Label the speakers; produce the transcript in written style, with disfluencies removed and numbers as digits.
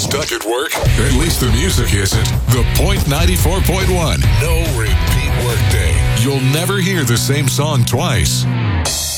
Speaker 1: Stuck at work? At least the music isn't. The Point 94.1. No repeat workday. You'll never hear the same song twice.